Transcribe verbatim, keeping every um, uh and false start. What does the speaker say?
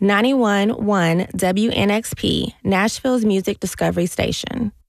ninety-one point one W N X P, Nashville's music discovery station.